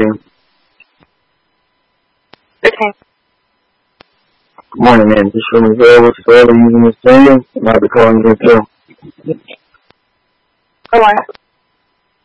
to? Okay. Good morning, man. This room is available to forever using this channel. I might be calling you too. Go on.